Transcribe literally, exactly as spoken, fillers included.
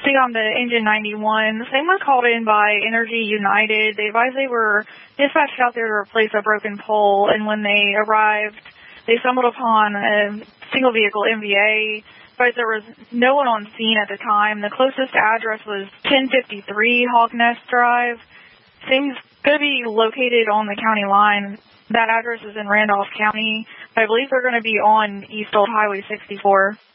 think on the engine ninety-one, the same was called in by Energy United. They advised they were dispatched out there to replace a broken pole, and when they arrived, they stumbled upon a single vehicle M V A, but there was no one on scene at the time. The closest address was ten fifty-three Hawk Nest Drive. Seems going to be located on the county line. That address is in Randolph County. I believe they're going to be on East Old Highway sixty-four.